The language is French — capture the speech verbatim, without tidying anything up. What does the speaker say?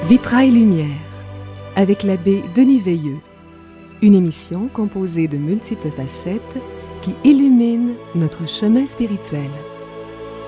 Vitrail Lumière, avec l'abbé Denis Veilleux. Une émission composée de multiples facettes qui illuminent notre chemin spirituel.